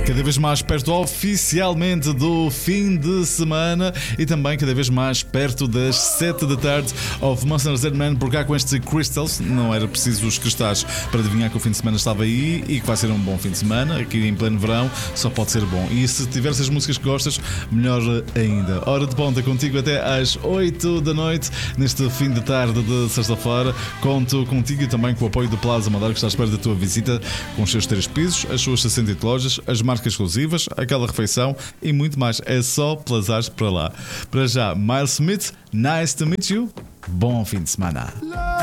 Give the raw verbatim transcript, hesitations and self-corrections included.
cada vez mais perto oficialmente do fim de semana e também cada vez mais perto das sete da tarde. Of Monsters and Men por cá com estes Crystals. Não era preciso os cristais para adivinhar que o fim de semana estava aí e que vai ser um bom fim de semana. Aqui em pleno verão só pode ser bom. E se tiveres as músicas que gostas, melhor ainda. Hora de ponta contigo até às oito da noite neste fim de tarde de sexta-feira. Conto contigo e também com o apoio do Plaza Madeira, que está à espera da tua visita, com os seus três pisos, as suas sessenta lojas, as marcas exclusivas, aquela refeição e muito mais. É só plazares para lá. Para já, Miles Smith, nice to meet you. Bom fim de semana.